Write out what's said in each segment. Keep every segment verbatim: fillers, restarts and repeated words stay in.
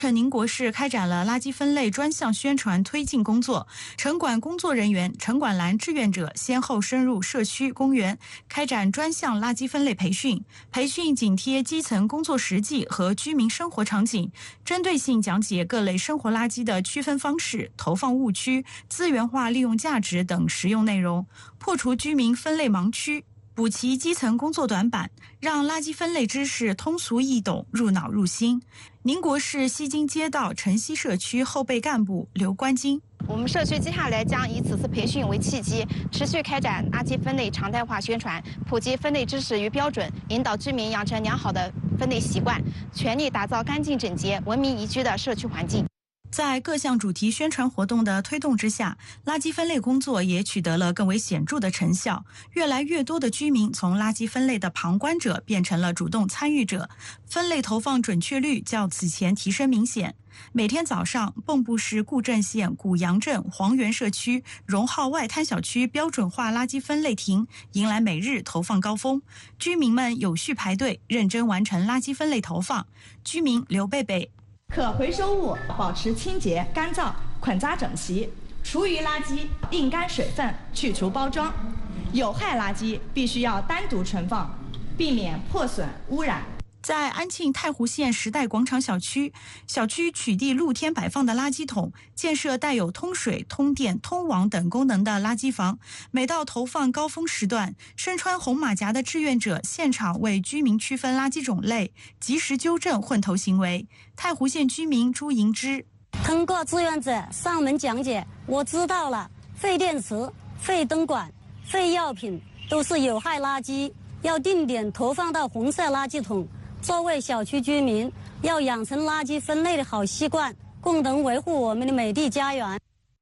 宁国市开展了垃圾分类专项宣传推进工作，城管工作人员、城管栏志愿者先后深入社区、公园，开展专项垃圾分类培训。培训紧贴基层工作实际和居民生活场景，针对性讲解各类生活垃圾的区分方式、投放误区、资源化利用价值等实用内容，破除居民分类盲区，补齐基层工作短板，让垃圾分类知识通俗易懂、入脑入心。宁国市西津街道城西社区后备干部刘关金。 我们社区接下来将以此次培训为契机，持续开展垃圾分类常态化宣传，普及分类知识与标准，引导居民养成良好的分类习惯，全力打造干净整洁、文明宜居的社区环境。 在各项主题宣传活动的推动之下，垃圾分类工作也取得了更为显著的成效。越来越多的居民从垃圾分类的旁观者变成了主动参与者，分类投放准确率较此前提升明显。每天早上，蚌埠市固镇县古阳镇黄源社区荣浩外滩小区标准化垃圾分类亭迎来每日投放高峰，居民们有序排队，认真完成垃圾分类投放。居民刘贝贝。 可回收物保持清洁、干燥、捆扎整齐，厨余垃圾沥干水分，去除包装。有害垃圾必须要单独存放，避免破损污染。 在安庆太湖县时代广场小区，小区取缔露天摆放的垃圾桶，建设带有通水、通电、通网等功能的垃圾房。每到投放高峰时段，身穿红马甲的志愿者现场为居民区分垃圾种类，及时纠正混投行为。太湖县居民朱银之： 通过志愿者上门讲解，我知道了，废电池、废灯管、废药品都是有害垃圾，要定点投放到红色垃圾桶。作为小区居民，要养成垃圾分类的好习惯，共同维护我们的美丽家园。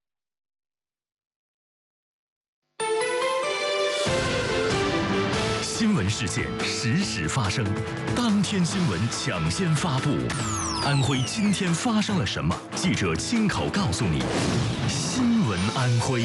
新闻事件实时发生，当天新闻抢先发布。安徽今天发生了什么？记者亲口告诉你。新闻安徽。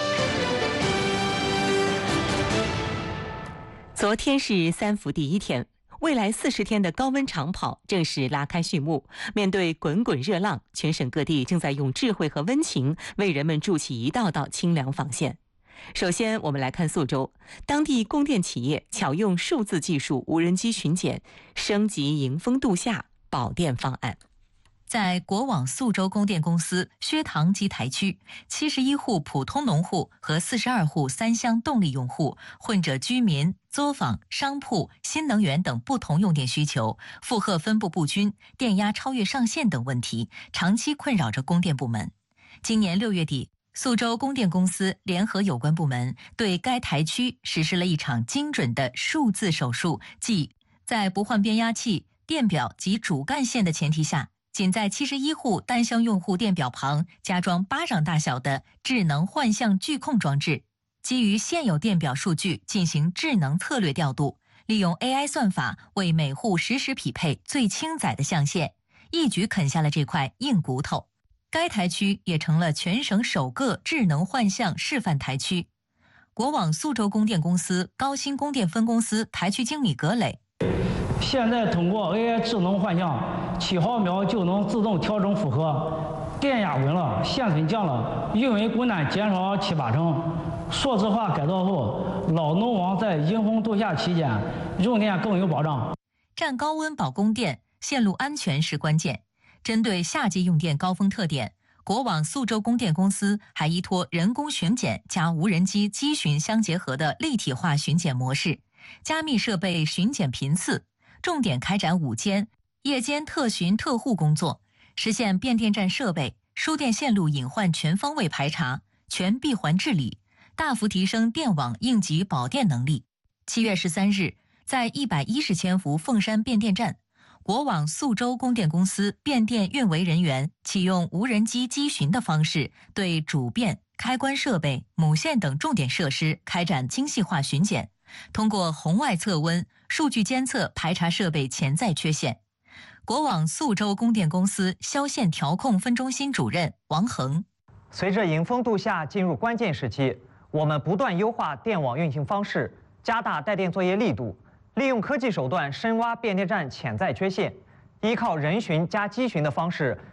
昨天是三伏第一天。未来四十天的高温长跑正式拉开序幕。面对滚滚热浪，全省各地正在用智慧和温情为人们筑起一道道清凉防线。首先，我们来看宿州，当地供电企业巧用数字技术无人机巡检，升级迎峰度夏保电方案。 在国网宿州供电公司薛塘基台区，七十一户普通农户和四十二户三厢动力用户，混着居民、作坊、商铺、新能源等不同用电需求，负荷分布不均、电压超越上限等问题，长期困扰着供电部门。今年六月底，宿州供电公司联合有关部门对该台区实施了一场精准的数字手术，即在不换变压器、电表及主干线的前提下，仅在七十一户单厢用户电表旁加装巴掌大小的智能幻象距控装置，基于现有电表数据进行智能策略调度，利用 A I 算法为每户实时匹配最轻载的象限，一举啃下了这块硬骨头。该台区也成了全省首个智能幻象示范台区。国网宿州供电公司高新供电分公司台区经理葛磊： 现在通过 A I 智能幻象，七毫秒就能自动调整负荷，电压稳了，线分降了，运维孤单减少七八成。数字化改造后，老农网在迎峰度夏期间用电更有保障。 站高温保供电，线路安全是关键。针对夏季用电高峰特点，国网宿州供电公司还依托人工巡检加无人机机巡相结合的立体化巡检模式，加密设备巡检频次，重点开展午间、夜间特巡特护工作，实现变电站设备、输电线路隐患全方位排查、全闭环治理，大幅提升电网应急保电能力。七月十三日，在一百一十千伏凤山变电站，国网宿州供电公司变电运维人员启用无人机机巡的方式，对主变、开关设备、母线等重点设施开展精细化巡检，通过红外测温、数据监测排查设备潜在缺陷。国网宿州供电公司消线调控分中心主任王恒： 随着迎峰度夏进入关键时期，我们不断优化电网运行方式，加大带电作业力度，利用科技手段深挖变电站潜在缺陷， 依靠人巡加机巡的方式，